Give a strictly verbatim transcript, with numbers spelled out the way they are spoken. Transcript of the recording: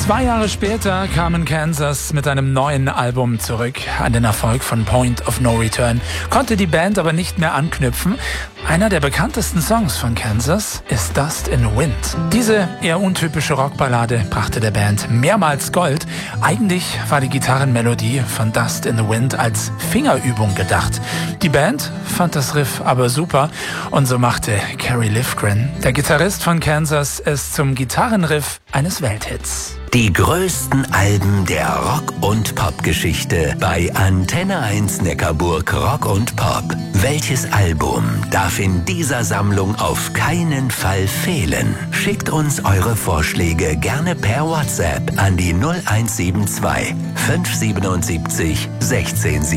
Zwei Jahre später kamen Kansas mit einem neuen Album zurück. An den Erfolg von Point of No Return konnte die Band aber nicht mehr anknüpfen. Einer der bekanntesten Songs von Kansas ist Dust in the Wind. Diese eher untypische Rockballade brachte der Band mehrmals Gold. Eigentlich war die Gitarrenmelodie von Dust in the Wind als Fingerübung gedacht. Die Band fand das Riff aber super und so machte Kerry Livgren, der Gitarrist von Kansas, es zum Gitarrenriff eines Welthits. Die größten Alben der Rock- und Pop-Geschichte bei Antenne eins Neckarburg Rock und Pop. Welches Album darf in dieser Sammlung auf keinen Fall fehlen? Schickt uns eure Vorschläge gerne per WhatsApp an die null eins sieben zwei fünf sieben sieben sechzehn